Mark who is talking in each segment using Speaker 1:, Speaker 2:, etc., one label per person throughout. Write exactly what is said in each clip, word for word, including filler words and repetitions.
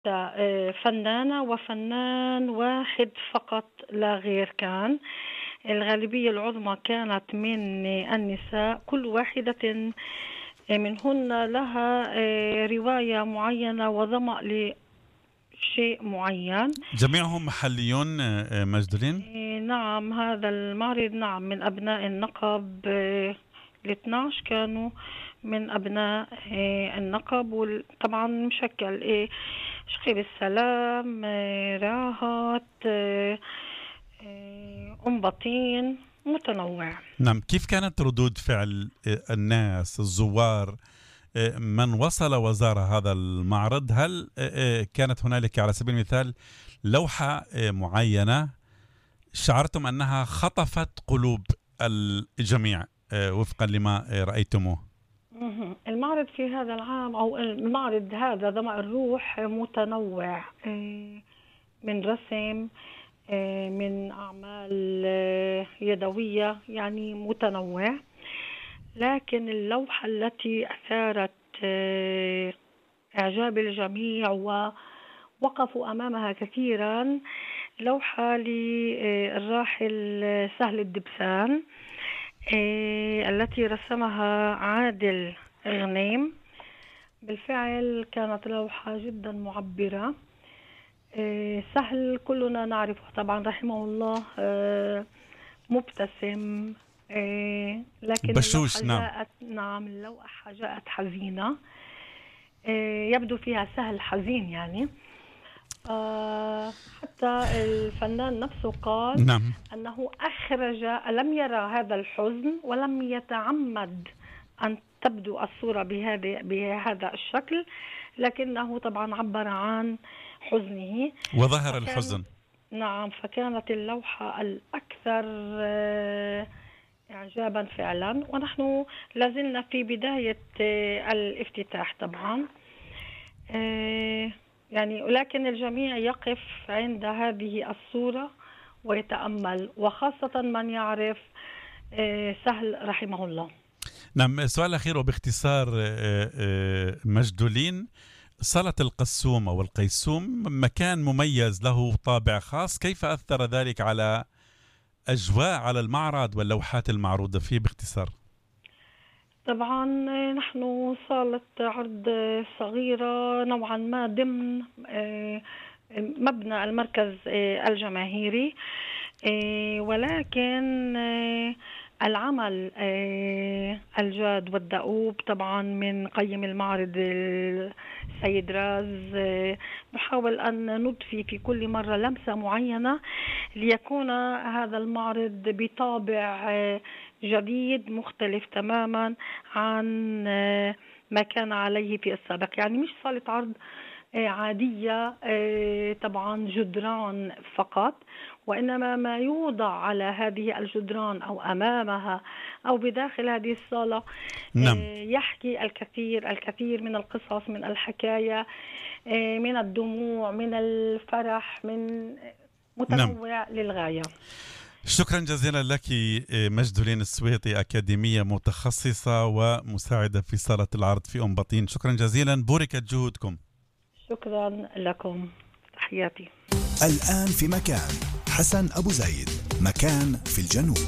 Speaker 1: آه، فنانة وفنان واحد فقط لا غير كان. الغالبية العظمى كانت من النساء، كل واحدة منهن لها آه، رواية معينة وظمأ لشيء معين.
Speaker 2: جميعهم محليون آه، مجدولين؟
Speaker 1: آه، نعم، هذا المعرض نعم من أبناء النقب. آه، ال اثناعش كانوا من أبناء آه، النقب، وطبعا مشكل إيه شقيب السلام، آه، راهات، آه، آه، أم بطين، متنوع.
Speaker 2: نعم. كيف كانت ردود فعل آه، الناس الزوار آه، من وصل وزار هذا المعرض؟ هل آه، آه، كانت هنالك على سبيل المثال لوحة آه، معينة شعرتم أنها خطفت قلوب الجميع آه، وفقا لما آه، رأيتموه؟
Speaker 1: مهم. المعرض في هذا العام أو المعرض هذا ظمأ الروح متنوع، آه، من رسم، آه، من أعمال آه، يدوية، يعني متنوع. لكن اللوحة التي أثارت آه، إعجاب الجميع ووقفوا أمامها كثيرا لوحة للراحل سهل الدبسان، آه، التي رسمها عادل غنيم. بالفعل كانت لوحة جدا معبرة. آه، سهل كلنا نعرفه طبعا رحمه الله، آه، مبتسم، آه، لكن اللوحة
Speaker 2: بشوش، نعم.
Speaker 1: جاءت، نعم اللوحة جاءت حزينة، آه، يبدو فيها سهل حزين يعني. آه، حتى الفنان نفسه قال
Speaker 2: نعم.
Speaker 1: أنه أخرج، لم يرى هذا الحزن ولم يتعمد أن تبدو الصورة بهذه بهذا الشكل، لكنه طبعا عبر عن حزنه.
Speaker 2: وظهر
Speaker 1: فكان
Speaker 2: الحزن.
Speaker 1: نعم، فكانت اللوحة الأكثر آه، إعجابا فعلا، ونحن لازلنا في بداية آه، الافتتاح طبعا. آه، يعني ولكن الجميع يقف عند هذه الصورة ويتأمل، وخاصة من يعرف آه، سهل رحمه الله.
Speaker 2: نعم. السؤال الأخير وباختصار آه، آه، مجدولين، صالة القسوم أو القيسوم مكان مميز له طابع خاص، كيف أثر ذلك على أجواء على المعرض واللوحات المعروضة فيه باختصار؟
Speaker 1: طبعا آه، نحن صالة عرض آه، صغيرة نوعا ما ضمن آه، مبنى المركز آه، الجماهيري، آه، ولكن آه، العمل آه، الجاد والدؤوب طبعا من قيم المعرض السيد راز. آه، نحاول أن نضفي في كل مرة لمسة معينة ليكون هذا المعرض بطابع آه، جديد مختلف تماما عن آه، ما كان عليه في السابق. يعني مش صالة عرض آه، عادية، آه، طبعا جدران فقط، وإنما ما يوضع على هذه الجدران أو أمامها أو بداخل هذه الصالة
Speaker 2: نعم.
Speaker 1: آه، يحكي الكثير الكثير من القصص، من الحكاية، آه، من الدموع، من الفرح، من
Speaker 2: نعم.
Speaker 1: متنوع للغاية.
Speaker 2: شكرا جزيلا لك مجدولين السويطي، أكاديمية متخصصة ومساعدة في صالة العرض في أم بطين. شكرا جزيلا، بوركت جهودكم.
Speaker 1: شكرا لكم، تحياتي.
Speaker 3: الآن في مكان حسن أبو زيد، مكان في الجنوب.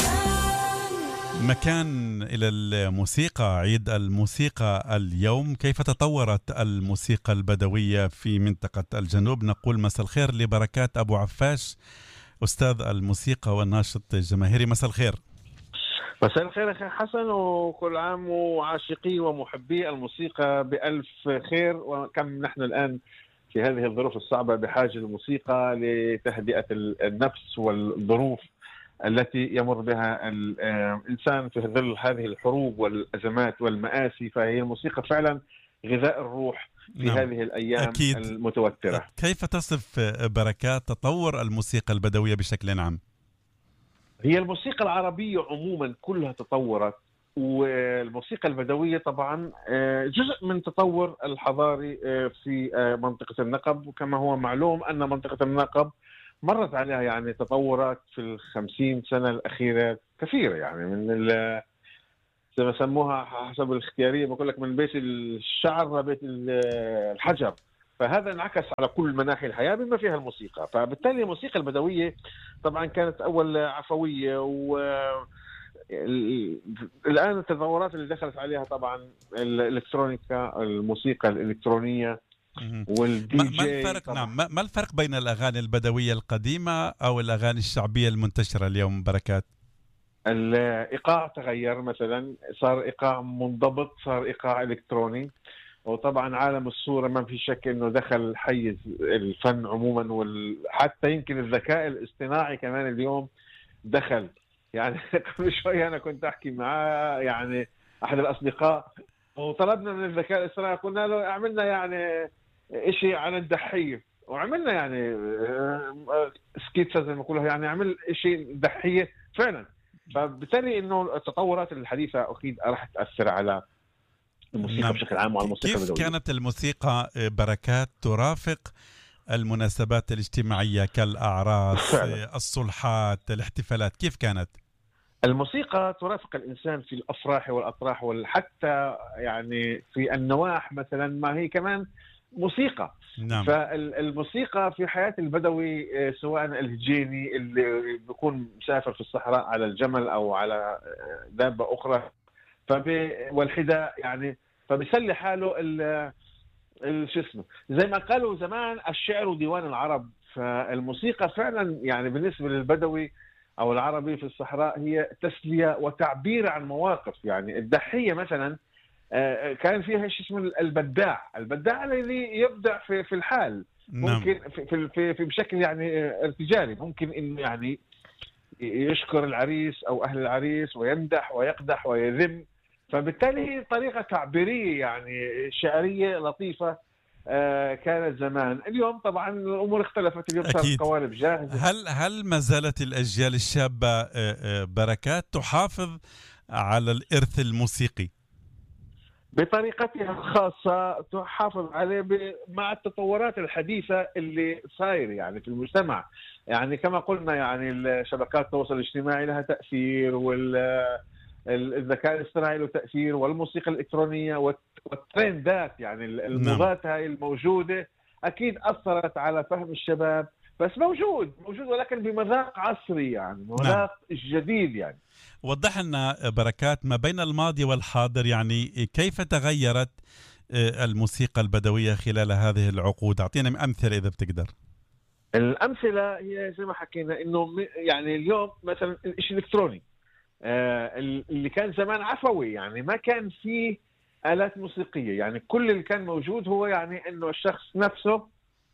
Speaker 2: مكان إلى الموسيقى، عيد الموسيقى اليوم. كيف تطورت الموسيقى البدوية في منطقة الجنوب؟ نقول مساء الخير لبركات أبو عفاش، أستاذ الموسيقى والناشط الجماهيري. مساء الخير.
Speaker 4: مساء الخير أخي حسن، وكل عام وعاشقي ومحبي الموسيقى بألف خير. وكم نحن الآن في هذه الظروف الصعبة بحاجة للموسيقى لتهدئة النفس والظروف التي يمر بها الإنسان في ظل هذه الحروب والأزمات والمآسي. فهي الموسيقى فعلا غذاء الروح في
Speaker 2: نعم.
Speaker 4: هذه الأيام
Speaker 2: أكيد.
Speaker 4: المتوترة.
Speaker 2: كيف تصف بركات تطور الموسيقى البدوية بشكل عام؟
Speaker 4: هي الموسيقى العربية عموما كلها تطورت، والموسيقى البدوية طبعا جزء من تطور الحضاري في منطقة النقب. وكما هو معلوم أن منطقة النقب مرت عليها يعني تطورات في الخمسين سنة الأخيرة كثيرة، يعني من زي ما سموها حسب الاختيارية، بقول لك من بيت الشعر لبيت الحجر. فهذا انعكس على كل مناحي الحياة بما فيها الموسيقى. فبالتالي الموسيقى البدوية طبعا كانت أول عفوية، و الآن التطورات اللي دخلت عليها طبعا الإلكترونيكا، الموسيقى الإلكترونية والدي
Speaker 2: ما
Speaker 4: جي.
Speaker 2: الفرق نعم ما الفرق بين الأغاني البدوية القديمة أو الأغاني الشعبية المنتشرة اليوم بركات؟
Speaker 4: الإيقاع تغير، مثلا صار إيقاع منضبط، صار إيقاع إلكتروني. وطبعا عالم الصورة ما في شك انه دخل حيز الفن عموما، وحتى يمكن الذكاء الاصطناعي كمان اليوم دخل. يعني قبل شوي انا كنت احكي مع يعني احد الاصدقاء وطلبنا من الذكاء الاصطناعي، قلنا له اعملنا يعني اشي عن الدحية، وعملنا يعني سكيتسا زي ما يقولوا، يعني عمل اشي دحية فعلا. فبالتالي انه التطورات الحديثة اكيد راح تأثر على الموسيقى
Speaker 2: نعم.
Speaker 4: بشكل عام وعلى الموسيقى
Speaker 2: كيف
Speaker 4: البدوية.
Speaker 2: كانت الموسيقى بركات ترافق المناسبات الاجتماعية كالأعراس،
Speaker 4: فعلا.
Speaker 2: الصلحات، الاحتفالات؟ كيف كانت
Speaker 4: الموسيقى ترافق الإنسان في الأفراح والأطراح، وحتى يعني في النواح مثلا ما هي كمان موسيقى.
Speaker 2: نعم.
Speaker 4: فالموسيقى في حياة البدوي سواء الهجيني اللي بيكون مسافر في الصحراء على الجمل أو على دابة أخرى فب... والحداء يعني، فبيسلي حاله ال... شو اسمه، زي ما قالوا زمان الشعر ديوان العرب. فالموسيقى فعلا يعني بالنسبة للبدوي أو العربي في الصحراء هي تسلية وتعبير عن مواقف. يعني الدحية مثلا كان فيها شيء اسمه البداع، البداع الذي يبدع في في الحال. ممكن في في في بشكل يعني ارتجالي، ممكن انه يعني يشكر العريس او اهل العريس ويمدح ويقدح ويذم. فبالتالي هي طريقة تعبيرية يعني شعرية لطيفة كانت زمان. اليوم طبعا الامور اختلفت، اليوم صارت قوالب جاهزة.
Speaker 2: هل هل ما زالت الاجيال الشابة بركات تحافظ على الارث الموسيقي
Speaker 4: بطريقتها الخاصة، تحافظ عليه مع التطورات الحديثة اللي صاير يعني في المجتمع؟ يعني كما قلنا يعني شبكات التواصل الاجتماعي لها تأثير، والذكاء الاصطناعي له تأثير، والموسيقى الإلكترونية والترندات يعني الموضات هاي الموجودة أكيد أثرت على فهم الشباب. بس موجود موجود ولكن بمذاق عصري يعني مذاق نعم. جديد يعني.
Speaker 2: وضح لنا بركات ما بين الماضي والحاضر، يعني كيف تغيرت الموسيقى البدوية خلال هذه العقود؟ أعطينا أمثلة إذا بتقدر.
Speaker 4: الأمثلة هي زي ما حكينا إنه يعني اليوم مثلا الشيء الإلكتروني اللي كان زمان عفوي، يعني ما كان فيه آلات موسيقية، يعني كل اللي كان موجود هو يعني إنه الشخص نفسه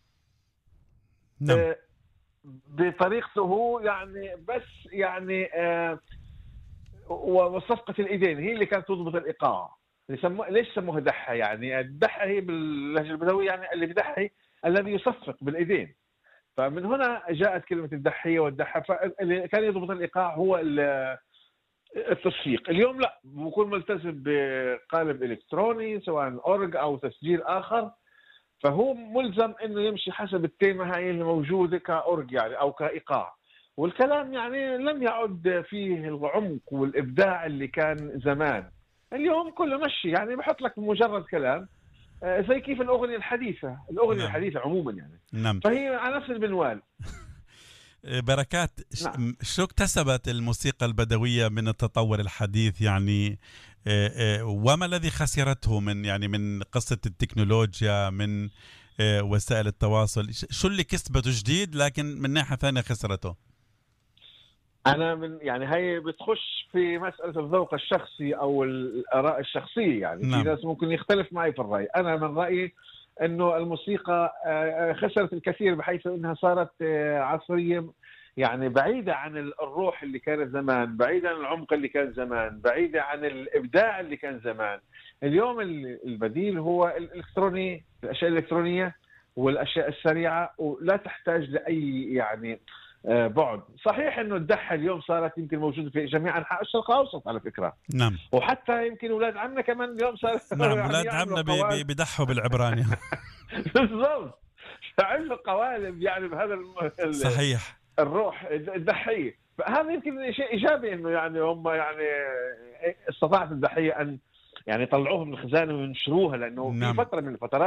Speaker 2: نعم.
Speaker 4: بطريقته هو يعني، بس يعني آه وصفقة الإيدين هي اللي كانت تضبط الإيقاع. ليش سموها دحة؟ يعني الدحة هي باللهجة البدوية يعني اللي بدحي الذي يصفق بالإيدين. فمن هنا جاءت كلمة الدحية والدحة. فاللي كان يضبط الإيقاع هو التصفيق. اليوم لا، بكون ملتزم بقالب إلكتروني سواء أورج أو تسجيل آخر، فهو ملزم إنه يمشي حسب التيمة هاي اللي موجودة كأورج يعني أو كإيقاع. والكلام يعني لم يعد فيه العمق والإبداع اللي كان زمان. اليوم كله مشي يعني بحط لك مجرد كلام زي كيف الأغنية الحديثة الأغنية نعم. الحديثة عموما يعني نعم. فهي على نفس المنوال.
Speaker 2: بركات نعم. شو اكتسبت الموسيقى البدوية من التطور الحديث يعني، وما الذي خسرته من يعني من قصة التكنولوجيا، من وسائل التواصل؟ شو اللي كسبته جديد لكن من ناحية ثانية خسرته؟
Speaker 4: أنا من يعني هاي بتخش في مسألة الذوق الشخصي أو الآراء الشخصية يعني نعم. في ناس ممكن يختلف معي في الرأي. أنا من رأيي إنه الموسيقى خسرت الكثير بحيث إنها صارت عصرية، يعني بعيدة عن الروح اللي كانت زمان، بعيدة عن العمق اللي كان زمان، بعيدة عن الإبداع اللي كان زمان. اليوم البديل هو الإلكتروني، الأشياء الإلكترونية والأشياء السريعة، ولا تحتاج لأي يعني بعد. صحيح انه الدحة اليوم صارت يمكن موجودة في جميع انحاء الشرق الاوسط على فكرة
Speaker 2: نعم.
Speaker 4: وحتى يمكن اولاد عمنا كمان اليوم صارت
Speaker 2: نعم يعني اولاد عمنا بيدحوا بالعبراني
Speaker 4: بالضبط، عملوا قوالب يعني بهذا الم...
Speaker 2: صحيح
Speaker 4: الروح الدحية. فهذا يمكن شيء ايجابي انه يعني هم يعني استطاعت الدحية ان يعني يطلعوها من الخزانة وينشروها، لانه نعم. في فترة من الفترات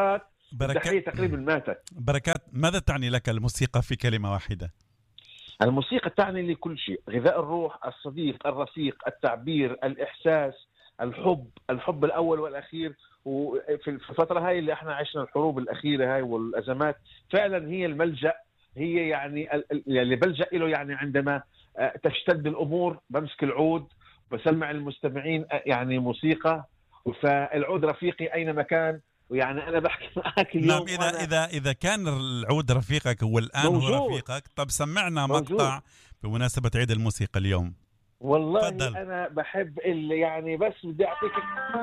Speaker 4: التحية تقريبا ماتت.
Speaker 2: بركات، ماذا تعني لك الموسيقى في كلمة واحدة؟
Speaker 4: الموسيقى تعني لي كل شيء، غذاء الروح، الصديق، الرفيق، التعبير، الإحساس، الحب، الحب الأول والأخير. وفي الفترة هاي اللي احنا عشنا الحروب الأخيرة هاي والأزمات، فعلا هي الملجأ، هي يعني اللي بلجأ له يعني عندما تشتد الأمور بمسك العود بسمع المستمعين يعني موسيقى، فالعود رفيقي أينما كان. ويعني أنا بحكي معك اليوم
Speaker 2: نعم، إذا إذا إذا كان العود رفيقك والآن
Speaker 4: موجود.
Speaker 2: هو رفيقك، طب سمعنا
Speaker 4: موجود.
Speaker 2: مقطع بمناسبة عيد الموسيقى اليوم.
Speaker 4: والله
Speaker 2: فضل.
Speaker 4: أنا بحب اللي يعني بس بدي أعطيك